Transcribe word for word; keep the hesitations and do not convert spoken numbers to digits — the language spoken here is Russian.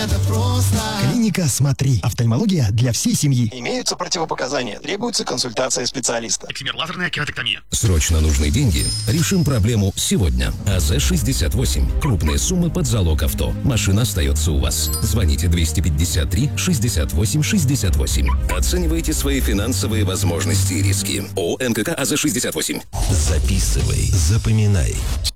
Это просто. Клиника «Смотри». Офтальмология для всей семьи. Имеются противопоказания. Требуется консультация специалиста. Эксимер, лазерная кератектомия. Срочно нужны деньги? Решим проблему сегодня. АЗ шестьдесят восемь. Крупные суммы под залог авто. Машина остается у вас. Звоните двести пятьдесят три шестьдесят восемь шестьдесят восемь. Оценивайте свои финансовые возможности и риски. ООО МКК АЗ шестьдесят восемь. Записывай, запоминай.